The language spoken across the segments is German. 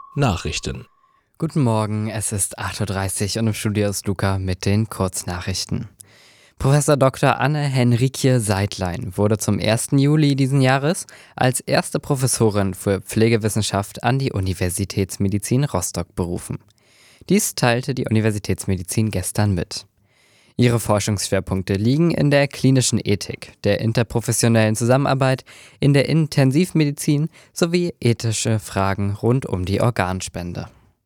Nachrichten. Guten Morgen, es ist 8:30 Uhr und im Studio ist Luca mit den Kurznachrichten. Professor Dr. Anne-Henrikje Seidlein wurde zum 1. Juli diesen Jahres als erste Professorin für Pflegewissenschaft an die Universitätsmedizin Rostock berufen. Dies teilte die Universitätsmedizin gestern mit. Ihre Forschungsschwerpunkte liegen in der klinischen Ethik, der interprofessionellen Zusammenarbeit, in der Intensivmedizin sowie ethische Fragen rund um die Organspende.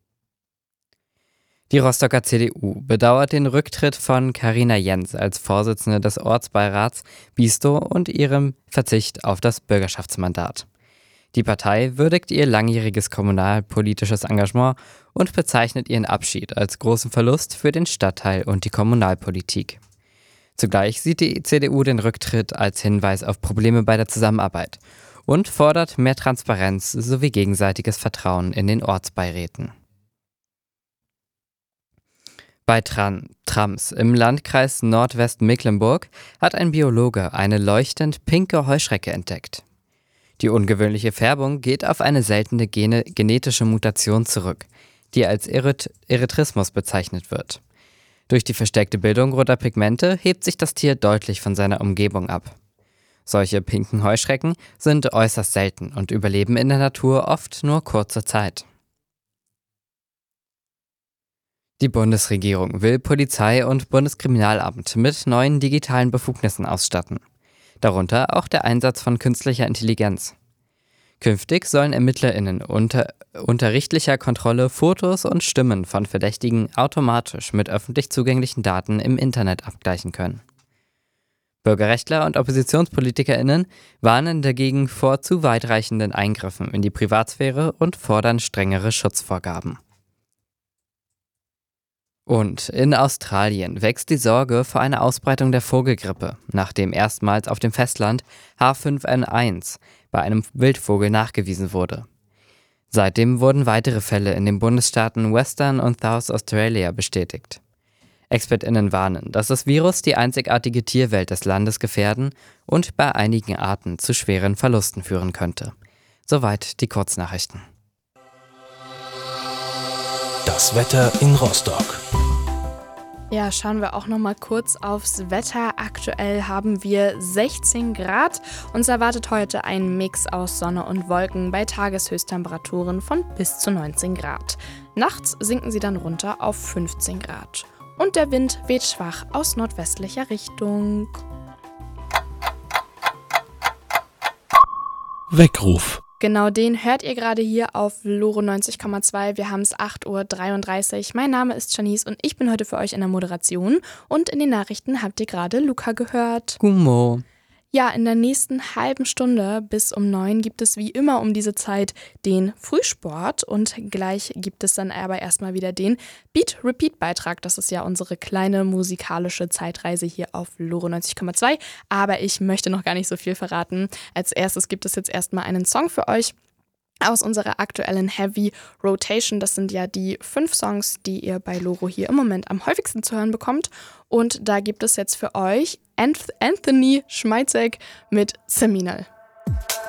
Die Rostocker CDU bedauert den Rücktritt von Carina Jens als Vorsitzende des Ortsbeirats Bistow und ihrem Verzicht auf das Bürgerschaftsmandat. Die Partei würdigt ihr langjähriges kommunalpolitisches Engagement und bezeichnet ihren Abschied als großen Verlust für den Stadtteil und die Kommunalpolitik. Zugleich sieht die CDU den Rücktritt als Hinweis auf Probleme bei der Zusammenarbeit und fordert mehr Transparenz sowie gegenseitiges Vertrauen in den Ortsbeiräten. Bei Trams im Landkreis Nordwestmecklenburg hat ein Biologe eine leuchtend pinke Heuschrecke entdeckt. Die ungewöhnliche Färbung geht auf eine seltene genetische Mutation zurück, die als Erythrismus bezeichnet wird. Durch die verstärkte Bildung roter Pigmente hebt sich das Tier deutlich von seiner Umgebung ab. Solche pinken Heuschrecken sind äußerst selten und überleben in der Natur oft nur kurze Zeit. Die Bundesregierung will Polizei und Bundeskriminalamt mit neuen digitalen Befugnissen ausstatten. Darunter auch der Einsatz von künstlicher Intelligenz. Künftig sollen ErmittlerInnen unter richtlicher Kontrolle Fotos und Stimmen von Verdächtigen automatisch mit öffentlich zugänglichen Daten im Internet abgleichen können. Bürgerrechtler und OppositionspolitikerInnen warnen dagegen vor zu weitreichenden Eingriffen in die Privatsphäre und fordern strengere Schutzvorgaben. Und in Australien wächst die Sorge vor einer Ausbreitung der Vogelgrippe, nachdem erstmals auf dem Festland H5N1 bei einem Wildvogel nachgewiesen wurde. Seitdem wurden weitere Fälle in den Bundesstaaten Western und South Australia bestätigt. ExpertInnen warnen, dass das Virus die einzigartige Tierwelt des Landes gefährden und bei einigen Arten zu schweren Verlusten führen könnte. Soweit die Kurznachrichten. Das Wetter in Rostock. Ja, schauen wir auch noch mal kurz aufs Wetter. Aktuell haben wir 16 Grad. Uns erwartet heute ein Mix aus Sonne und Wolken bei Tageshöchsttemperaturen von bis zu 19 Grad. Nachts sinken sie dann runter auf 15 Grad. Und der Wind weht schwach aus nordwestlicher Richtung. Weckruf. Genau den hört ihr gerade hier auf Loro 90,2. Wir haben es 8:33 Uhr. Mein Name ist Janice und ich bin heute für euch in der Moderation. Und in den Nachrichten habt ihr gerade Luca gehört. Gummo. Ja, in der nächsten halben Stunde bis um 9 gibt es wie immer um diese Zeit den Frühsport. Und gleich gibt es dann aber erstmal wieder den Beat-Repeat-Beitrag. Das ist ja unsere kleine musikalische Zeitreise hier auf Loro 90,2. Aber ich möchte noch gar nicht so viel verraten. Als erstes gibt es jetzt erstmal einen Song für euch aus unserer aktuellen Heavy Rotation. Das sind ja die 5 Songs, die ihr bei Loro hier im Moment am häufigsten zu hören bekommt. Und da gibt es jetzt für euch Anthony Schmeizek mit Seminal.